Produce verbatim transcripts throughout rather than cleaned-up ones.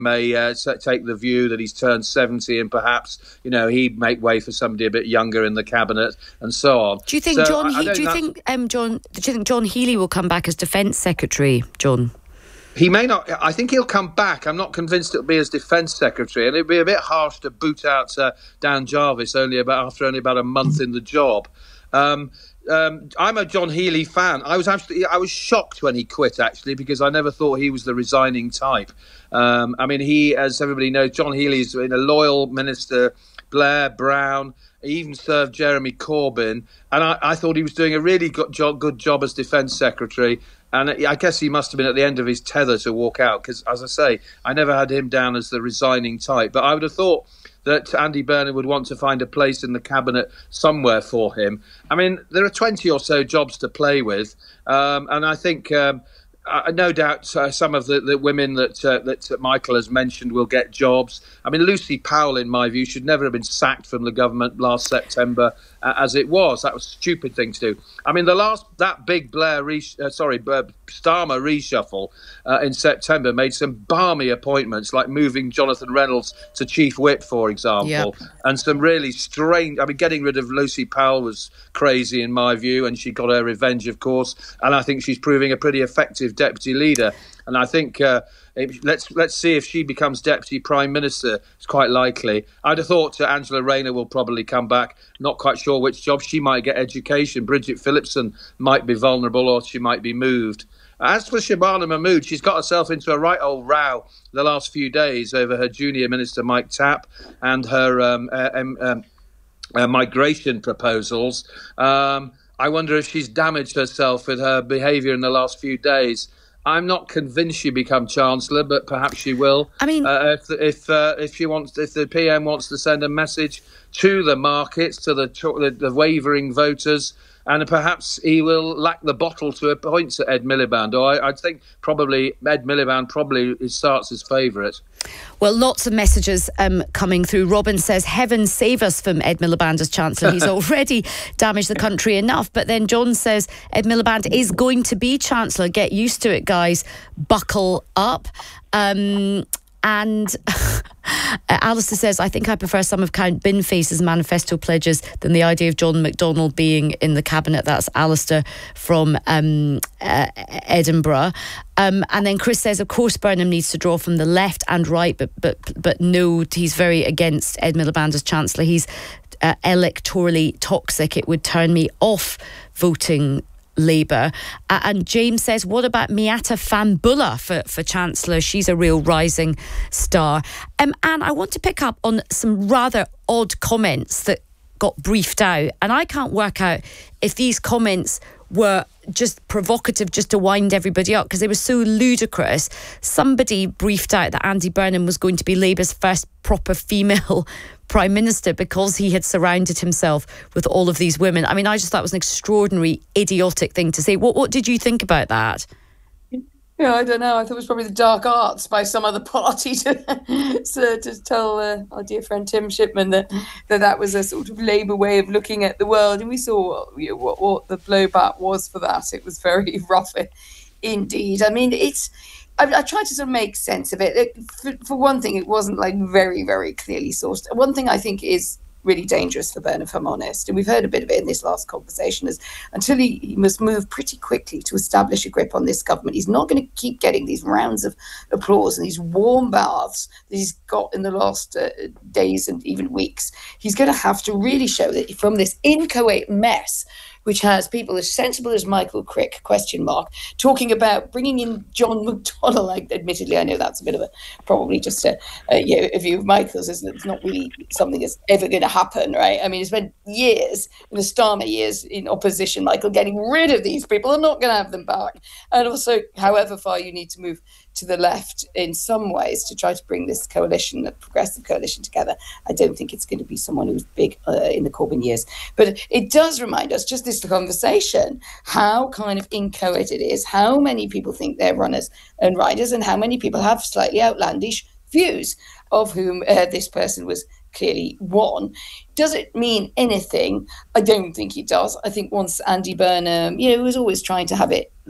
may uh, take the view that he's turned seventy and perhaps, you know, he'd make way for somebody a bit younger in the cabinet and so on. Do you think so John? I, I He- do you know- think um, John? Do you think John Healey will come back as Defence Secretary, John? He may not. I think he'll come back. I'm not convinced it'll be as Defence Secretary, and it'd be a bit harsh to boot out uh, Dan Jarvis only about after only about a month in the job. Um, um, I'm a John Healey fan. I was absolutely, I was shocked when he quit, actually, because I never thought he was the resigning type. Um, I mean, he, as everybody knows, John Healey's been a loyal minister. Blair, Brown, he even served Jeremy Corbyn, and I, I thought he was doing a really good job, good job as Defence Secretary. And I guess he must have been at the end of his tether to walk out, because, as I say, I never had him down as the resigning type. But I would have thought that Andy Burnham would want to find a place in the cabinet somewhere for him. I mean, there are twenty or so jobs to play with, um, and I think... Um, Uh, no doubt uh, some of the, the women that uh, that Michael has mentioned will get jobs. I mean, Lucy Powell, in my view, should never have been sacked from the government last September uh, as it was. That was a stupid thing to do. I mean, the last, that big Blair, re- uh, sorry, uh, Starmer reshuffle uh, in September made some balmy appointments, like moving Jonathan Reynolds to Chief Whip, for example, Yep. and some really strange, I mean, getting rid of Lucy Powell was crazy in my view, and she got her revenge, of course, and I think she's proving a pretty effective deputy leader. And I think uh, if, let's let's see if she becomes deputy prime minister. It's quite likely. I'd have thought uh, Angela Rayner will probably come back. Not quite sure which job. She might get education. Bridget Phillipson might be vulnerable, or she might be moved. As for Shabana Mahmood, she's got herself into a right old row the last few days over her junior minister Mike Tapp and her um, uh, um, um, uh, migration proposals. Um, I wonder if she's damaged herself with her behaviour in the last few days. I'm not convinced she'll become Chancellor, but perhaps she will. I mean- uh, if if uh, if she wants, if the P M wants to send a message to the markets, to the the, the wavering voters, and perhaps he will lack the bottle to appoint to Ed Miliband. Or I, I think probably Ed Miliband probably starts as favourite. Well, lots of messages um, coming through. Robin says, heaven save us from Ed Miliband as Chancellor. He's already damaged the country enough. But then John says, Ed Miliband is going to be Chancellor. Get used to it, guys. Buckle up. Um, and Alistair says, I think I prefer some of Count Binface's manifesto pledges than the idea of John McDonnell being in the cabinet. That's Alistair from um, uh, Edinburgh. Um, and then Chris says, of course, Burnham needs to draw from the left and right, but but but no, he's very against Ed Miliband as Chancellor. He's uh, electorally toxic. It would turn me off voting Labour. Uh, and James says, what about Miata Fambulla for, for Chancellor? She's a real rising star. Um, and I want to pick up on some rather odd comments that got briefed out. And I can't work out if these comments were just provocative just to wind everybody up, because they were so ludicrous. Somebody briefed out that Andy Burnham was going to be Labour's first proper female Prime Minister because he had surrounded himself with all of these women. I mean, I just thought it was an extraordinary, idiotic thing to say. What, what did you think about that? Yeah, I don't know. I thought it was probably the dark arts by some other party to so to tell uh, our dear friend Tim Shipman that, that that was a sort of Labour way of looking at the world. And we saw, you know, what, what the blowback was for that. It was very rough indeed. I mean, it's... I, I tried to sort of make sense of it. it for, for one thing, it wasn't like very, very clearly sourced. One thing I think is really dangerous for Burnham, if I'm honest, and we've heard a bit of it in this last conversation, is until he, he must move pretty quickly to establish a grip on this government, he's not going to keep getting these rounds of applause and these warm baths that he's got in the last uh, days and even weeks. He's going to have to really show that from this inchoate mess, which has people as sensible as Michael Crick, question mark, talking about bringing in John McDonnell. Like, admittedly, I know that's a bit of a, probably just a, a, you know, a view of Michael's, isn't it? It's not really something that's ever going to happen, right? I mean, he spent years, in the Starmer years, in opposition, Michael, getting rid of these people. I'm not going to have them back. And also, however far you need to move to the left in some ways to try to bring this coalition, the progressive coalition, together, I don't think it's going to be someone who's big uh, in the Corbyn years. But it does remind us, just this conversation, how kind of inchoate it is, how many people think they're runners and riders, and how many people have slightly outlandish views, of whom uh, this person was clearly one. Does it mean anything? I don't think it does. I think once Andy Burnham, you know, was always trying to have it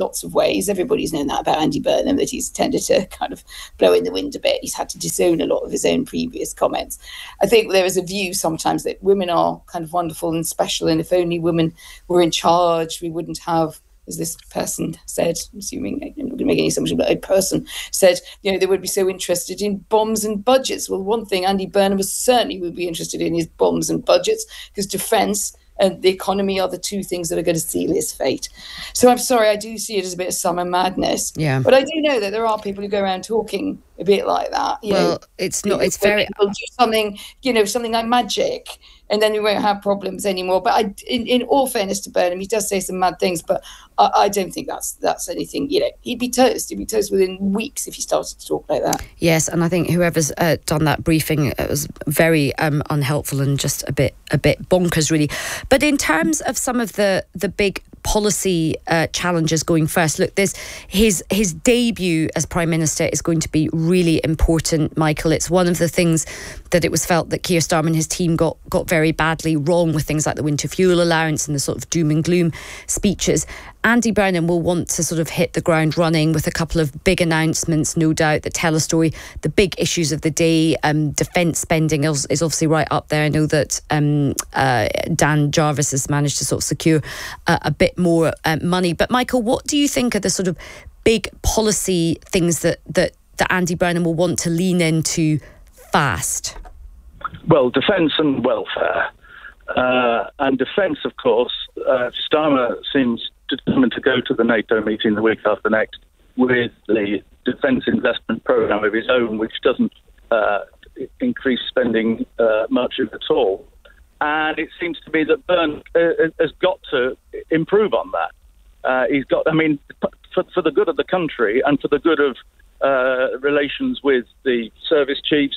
lots of ways. Everybody's known that about Andy Burnham, that he's tended to kind of blow in the wind a bit. He's had to disown a lot of his own previous comments. I think there is a view sometimes that women are kind of wonderful and special, and if only women were in charge, we wouldn't have, as this person said, assuming I'm not going to make any assumption, but a person said, you know, they would be so interested in bombs and budgets. Well, one thing Andy Burnham was certainly would be interested in is bombs and budgets, because defence and the economy are the two things that are going to seal his fate. So I'm sorry, I do see it as a bit of summer madness. Yeah. But I do know that there are people who go around talking a bit like that. You well, know, it's not, it's very... People do something, you know, something like magic, and then we won't have problems anymore. But I, in, in all fairness to Burnham, he does say some mad things, but I, I don't think that's that's anything, you know, he'd be toast. He'd be toast within weeks if he started to talk like that. Yes, and I think whoever's uh, done that briefing, it was very um, unhelpful and just a bit a bit bonkers, really. But in terms of some of the, the big policy uh, challenges going first, look, this his his debut as Prime Minister is going to be really important, Michael. It's one of the things that it was felt that Keir Starmer and his team got got very badly wrong with things like the winter fuel allowance and the sort of doom and gloom speeches. Andy Burnham will want to sort of hit the ground running with a couple of big announcements, no doubt, that tell a story. The big issues of the day, um, defence spending is, is obviously right up there. I know that um, uh, Dan Jarvis has managed to sort of secure uh, a bit more uh, money. But Michael, what do you think are the sort of big policy things that, that, that Andy Burnham will want to lean into fast? Well, defence and welfare. Uh, and defence, of course, uh, Starmer seems determined to go to the NATO meeting the week after next with the defence investment programme of his own, which doesn't uh, increase spending uh, much at all. And it seems to me that Byrne uh, has got to improve on that. Uh, he's got, I mean, for, for the good of the country and for the good of uh, relations with the service chiefs,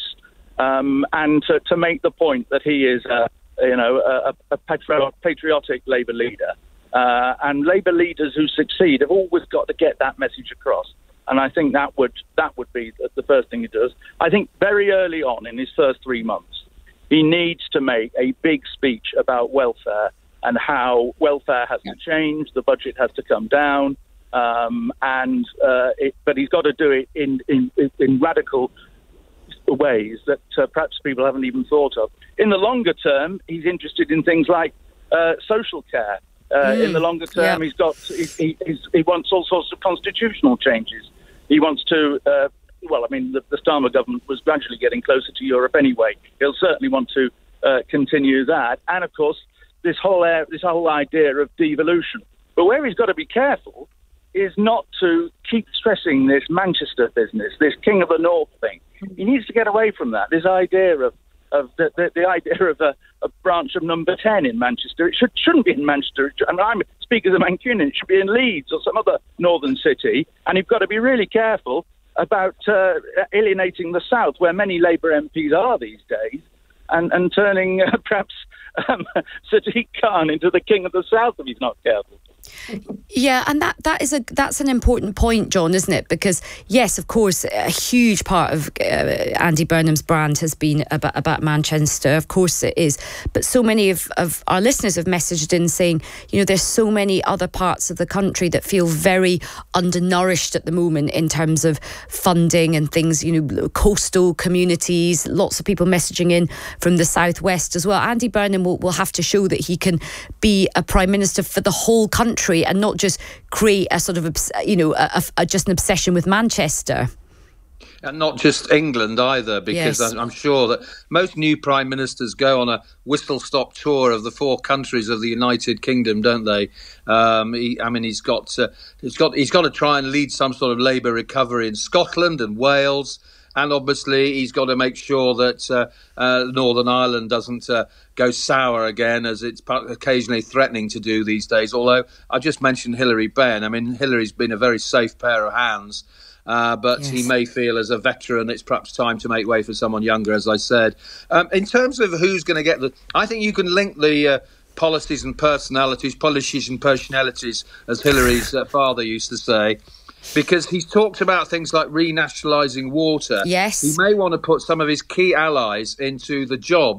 um, and to, to make the point that he is, a, you know, a, a patri- patriotic Labour leader. Uh, and Labour leaders who succeed have always got to get that message across. And I think that would that would be the first thing he does. I think very early on in his first three months, he needs to make a big speech about welfare and how welfare has to change, the budget has to come down, um, and uh, it, but he's got to do it in in, in radical ways that uh, perhaps people haven't even thought of. In the longer term, he's interested in things like uh, social care. Uh, mm, in the longer term, yeah. he's got he, he, he's, he wants all sorts of constitutional changes. He wants to, uh, well, I mean, the, the Starmer government was gradually getting closer to Europe anyway. He'll certainly want to uh, continue that, and of course, this whole uh, this whole idea of devolution. But where he's got to be careful is not to keep stressing this Manchester business, this King of the North thing. He needs to get away from that. This idea of of the, the, the idea of a, a branch of Number ten in Manchester. It should, shouldn't be in Manchester. It should, I mean, I'm Speaker of the Mancunian. It should be in Leeds or some other northern city. And you've got to be really careful about uh, alienating the South, where many Labour M Ps are these days, and, and turning uh, perhaps um, Sadiq Khan into the King of the South if he's not careful. Yeah, and that, that is a that's an important point, John, isn't it? Because yes, of course, a huge part of uh, Andy Burnham's brand has been about, about Manchester. Of course it is. But so many of, of our listeners have messaged in saying, you know, there's so many other parts of the country that feel very undernourished at the moment in terms of funding and things, you know, coastal communities, lots of people messaging in from the southwest as well. Andy Burnham will, will have to show that he can be a Prime Minister for the whole country and not just create a sort of, you know, a, a, just an obsession with Manchester. And not just England either, because yes. I'm sure that most new prime ministers go on a whistle-stop tour of the four countries of the United Kingdom, don't they? Um, he, I mean, he's got, uh, he's got, he's got to try and lead some sort of Labour recovery in Scotland and Wales. And obviously, he's got to make sure that uh, uh, Northern Ireland doesn't uh, go sour again, as it's occasionally threatening to do these days. Although I just mentioned Hilary Benn. I mean, Hilary's been a very safe pair of hands, uh, but yes. he may feel as a veteran it's perhaps time to make way for someone younger, as I said. Um, in terms of who's going to get the... I think you can link the... Uh, policies and personalities, policies and personalities, as Hilary's uh, father used to say, because he's talked about things like renationalising water. Yes. He may want to put some of his key allies into the jobs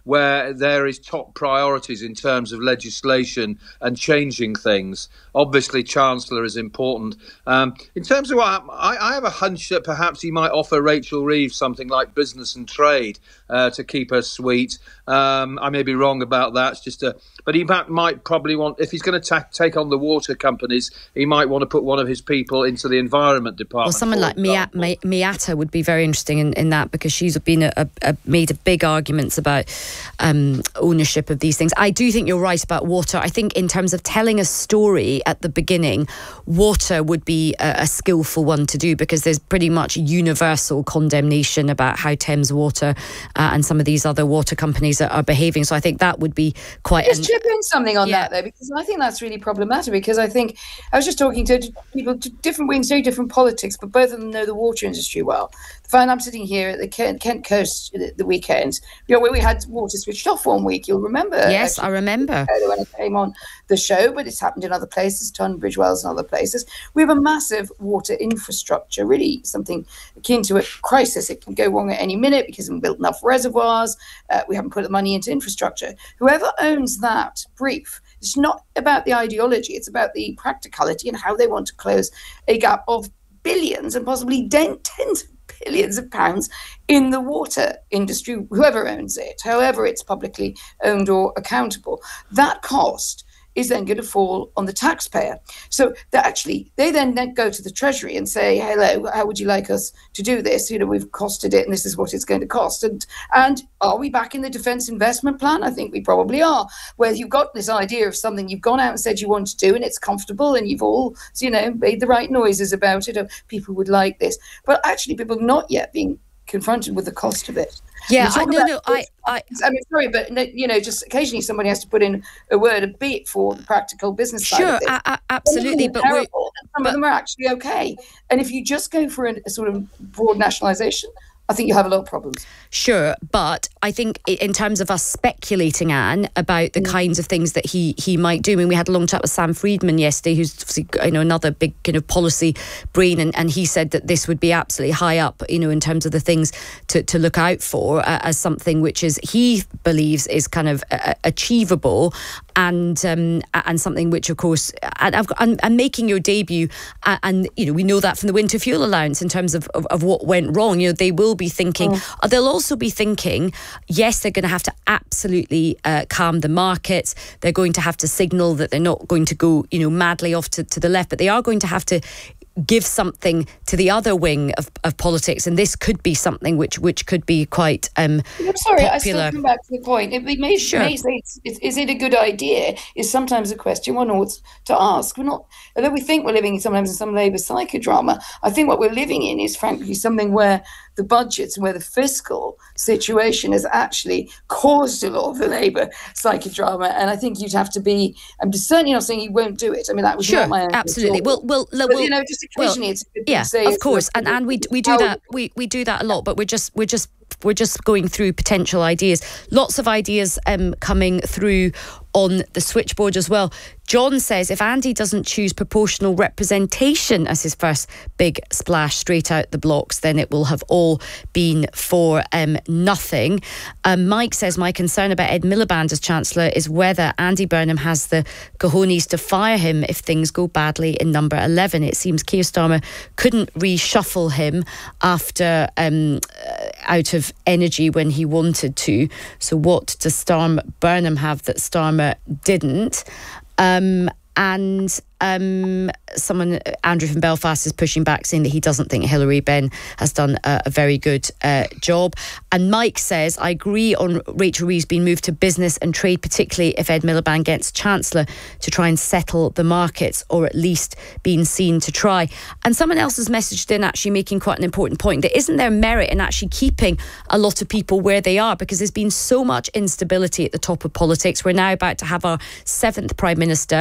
where there is top priorities in terms of legislation and changing things. Obviously, Chancellor is important. Um, in terms of what I, I have a hunch that perhaps he might offer Rachel Reeves something like business and trade uh, to keep her sweet. Um, I may be wrong about that. It's just a, but he might, might probably want, if he's going to ta- take on the water companies, he might want to put one of his people into the environment department. Well, someone like Mia- Mi- Miata would be very interesting in, in that, because she's been a, a, a made a big arguments about um, ownership of these things. I do think you're right about water. I think in terms of telling a story at the beginning, water would be a, a skillful one to do, because there's pretty much universal condemnation about how Thames Water uh, and some of these other water companies are, are behaving. So I think that would be quite... Just an, chip in something on yeah. that, though, because I think that's really problematic, because I think I was just talking to people, to different wings, very different politics, but both of them know the water industry well. And I'm sitting here at the Kent, Kent coast the, the weekend, you know, where we had water switched off one week. You'll remember. Yes, actually, I remember. When it came on the show, but it's happened in other places, Tunbridge Wells and other places. We have a massive water infrastructure, really something akin to a crisis. It can go wrong at any minute because we haven't built enough reservoirs. Uh, we haven't put the money into infrastructure. Whoever owns that brief, it's not about the ideology. It's about the practicality and how they want to close a gap of billions and possibly tens of billions of pounds in the water industry, whoever owns it, however it's publicly owned or accountable. That cost is then going to fall on the taxpayer. So they actually, they then, then go to the Treasury and say, hello, how would you like us to do this? You know, we've costed it and this is what it's going to cost. And and are we back in the Defence Investment Plan? I think we probably are, where you've got this idea of something you've gone out and said you want to do and it's comfortable and you've all, you know, made the right noises about it, or people would like this. But actually people have not yet been confronted with the cost of it. Yeah, I, no, no, I, I, I mean, sorry, but you know, just occasionally somebody has to put in a word, a bit for the practical business side sure, of it. I, I, absolutely, but terrible, we're, and some but, of them are actually okay. And if you just go for a, a sort of broad nationalisation, I think you have a lot of problems. Sure, but I think in terms of us speculating, Anne, about the mm. kinds of things that he he might do. I mean, we had a long chat with Sam Friedman yesterday, who's obviously, you know, another big kind of policy brain, and, and he said that this would be absolutely high up, you know, in terms of the things to, to look out for uh, as something which is, he believes, is kind of uh, achievable, and um, and something which, of course, and, I've got, and, and making your debut, and, and you know, we know that from the winter fuel allowance in terms of, of, of what went wrong. You know, they will be thinking, oh. they'll also be thinking, yes, they're going to have to absolutely uh, calm the markets. They're going to have to signal that they're not going to go, you know, madly off to, to the left, but they are going to have to give something to the other wing of, of politics, and this could be something which which could be quite um, I'm sorry, popular. I still come back to the point. It may, sure. may say, it's, it's, is it a good idea? Is sometimes a question one ought to ask. We're not, although we think we're living sometimes in some Labour psychodrama, I think what we're living in is frankly something where the budgets and where the fiscal situation has actually caused a lot of the Labour psychodrama. And I think you'd have to be, I'm certainly not saying he won't do it. I mean, that was sure, not my absolutely. Well, well, but, well, you know, just occasionally well, it's a good yeah, say of course, and and we we do how, that we we do that a lot, but we're just we're just we're just going through potential ideas. Lots of ideas um, coming through on the switchboard as well. John says if Andy doesn't choose proportional representation as his first big splash straight out the blocks, then it will have all been for um, nothing. Um, Mike says, my concern about Ed Miliband as Chancellor is whether Andy Burnham has the cojones to fire him if things go badly in number eleven. It seems Keir Starmer couldn't reshuffle him after um, uh, out of energy when he wanted to. So what does Starmer Burnham have that Starmer didn't? Um, and um, someone, Andrew from Belfast, is pushing back, saying that he doesn't think Hilary Benn has done a, a very good uh, job. And Mike says, I agree on Rachel Reeves being moved to business and trade, particularly if Ed Miliband gets Chancellor, to try and settle the markets, or at least being seen to try. And someone else has messaged in, actually making quite an important point, that isn't there merit in actually keeping a lot of people where they are, because there's been so much instability at the top of politics. We're now about to have our seventh Prime Minister.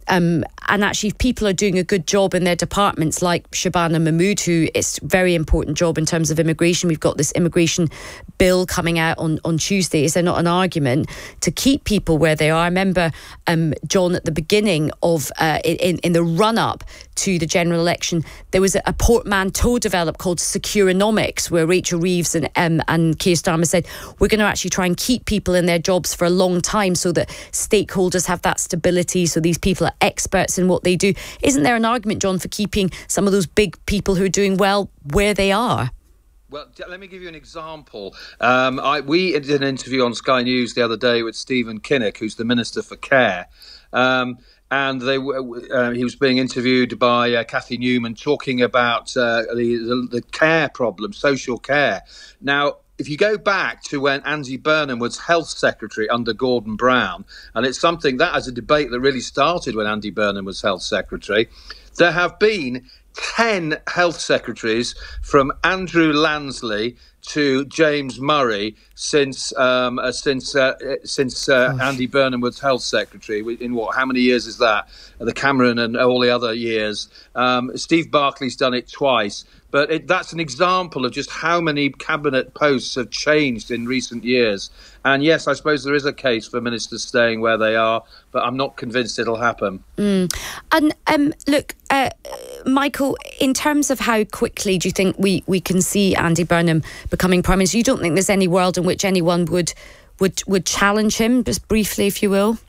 um, and actually, if people are doing a good job in their departments, like Shabana Mahmood, who is a very important job in terms of immigration. We've got this immigration bill coming out on, on Tuesday. Is there not an argument to keep people where they are? I remember, um, John, at the beginning of, uh, in, in the run-up to the general election, there was a, a portmanteau developed called Securonomics, where Rachel Reeves and, um, and Keir Starmer said, we're going to actually try and keep people in their jobs for a long time so that stakeholders have that stability, so these people are experts in what they do. Isn't there an argument, John, for keeping some of those big people who are doing well where they are? Well, let me give you an example. Um, I, we did an interview on Sky News the other day with Stephen Kinnock, who's the Minister for Care. Um, and they, uh, he was being interviewed by uh, Cathy Newman, talking about uh, the, the, the care problem, social care. Now, if you go back to when Andy Burnham was Health Secretary under Gordon Brown, and it's something that is a debate that really started when Andy Burnham was Health Secretary, there have been ten health secretaries from Andrew Lansley to James Murray since um, uh, since uh, since uh, Andy Burnham was Health Secretary. In what? How many years is that? The Cameron and all the other years. Um, Steve Barclay's done it twice. But it, that's an example of just how many cabinet posts have changed in recent years. And yes, I suppose there is a case for ministers staying where they are, but I'm not convinced it'll happen. Mm. And um, look, uh, Michael, in terms of how quickly do you think we, we can see Andy Burnham becoming Prime Minister, you don't think there's any world in which anyone would would, would challenge him, just briefly, if you will?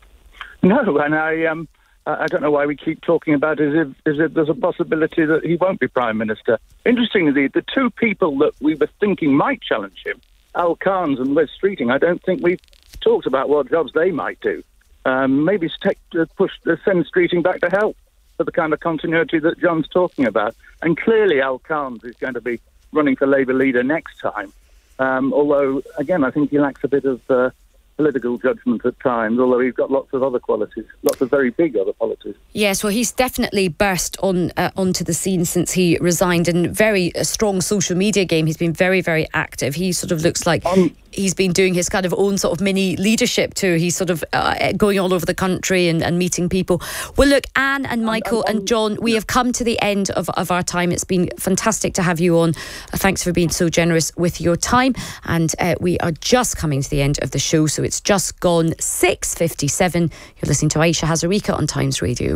No, and I... um. I don't know why we keep talking about it as if, as if there's a possibility that he won't be Prime Minister. Interestingly, the two people that we were thinking might challenge him, Al Carnes and Wes Streeting, I don't think we've talked about what jobs they might do. Um, maybe take, uh, push, uh, send Streeting back to health for the kind of continuity that John's talking about. And clearly Al Carnes is going to be running for Labour leader next time. Um, although, again, I think he lacks a bit of... Uh, political judgment at times, although he's got lots of other qualities, lots of very big other qualities. Yes, well, he's definitely burst on uh, onto the scene since he resigned, and very uh, strong social media game. He's been very, very active. He sort of looks like um, he's been doing his kind of own sort of mini leadership too. He's sort of uh, going all over the country and, and meeting people. Well, look, Anne and Michael um, um, and John, we yeah. have come to the end of, of our time. It's been fantastic to have you on. Uh, thanks for being so generous with your time. And uh, we are just coming to the end of the show, so it's just gone six fifty-seven. You're listening to Aisha Hazarika on Times Radio.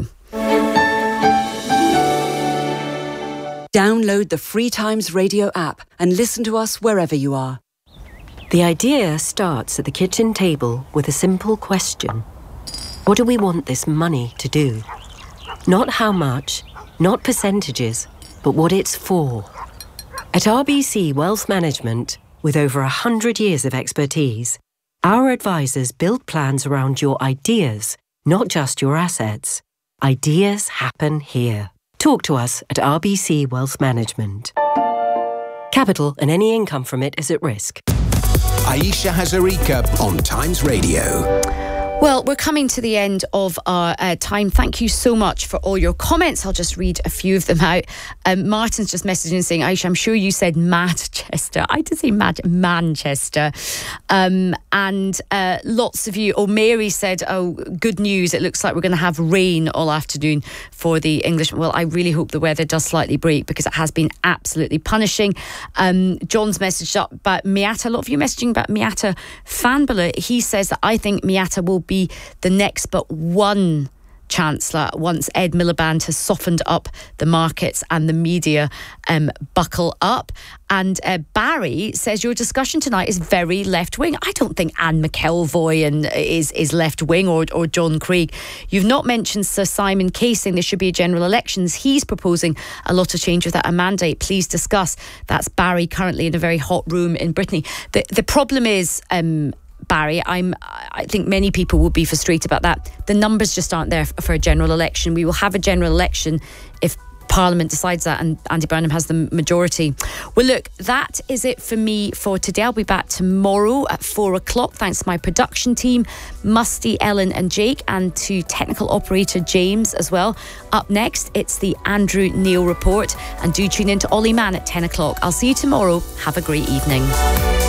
Download the free Times Radio app and listen to us wherever you are. The idea starts at the kitchen table with a simple question. What do we want this money to do? Not how much, not percentages, but what it's for. At R B C Wealth Management, with over one hundred years of expertise, our advisors build plans around your ideas, not just your assets. Ideas happen here. Talk to us at R B C Wealth Management. Capital and any income from it is at risk. Aisha Hazarika on Times Radio. Well, we're coming to the end of our uh, time. Thank you so much for all your comments. I'll just read a few of them out. Um, Martin's just messaging saying, Aisha, I'm sure you said Manchester. I did say Mad- Manchester. Um, and uh, lots of you, oh, Mary said, oh, good news. It looks like we're going to have rain all afternoon for the English. Well, I really hope the weather does slightly break because it has been absolutely punishing. Um, John's messaged up about Miata. A lot of you messaging about Miata Fanbala. He says that I think Miata will be the next but one Chancellor once Ed Miliband has softened up the markets and the media um, buckle up. And uh, Barry says your discussion tonight is very left-wing. I don't think Anne McElvoy and is, is left-wing or, or John Craig. You've not mentioned Sir Simon Case saying there should be a general elections. He's proposing a lot of change without a mandate. Please discuss. That's Barry, currently in a very hot room in Brittany. The, the problem is... Um, Barry, I'm. I think many people will be frustrated about that. The numbers just aren't there for a general election. We will have a general election if Parliament decides that and Andy Burnham has the majority. Well, look, that is it for me for today. I'll be back tomorrow at four o'clock. Thanks to my production team, Musty, Ellen and Jake, and to technical operator James as well. Up next, it's the Andrew Neil Report. And do tune in to Ollie Mann at ten o'clock. I'll see you tomorrow. Have a great evening.